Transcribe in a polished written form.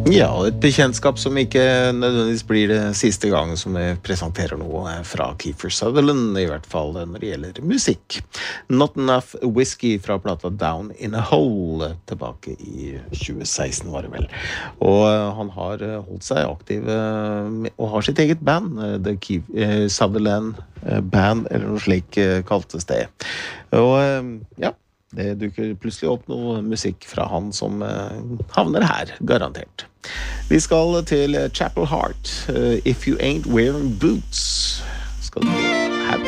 Ja, et bekjentskap som ikke nødvendigvis blir det siste gang som vi presenterer noe fra Kiefer Sutherland, I hvert fall når det gjelder musikk. Not Enough Whiskey fra plata Down in a Hole, tilbake I 2016 var det vel. Og han har holdt seg aktiv og har sitt eget band, The Sutherland Band, eller noe slik kaltes det. Og ja, det dukker plutselig opp noe musikk fra han som havner her, garantert. Vi skal til Chapel Heart, If You Ain't Wearing Boots. Skal du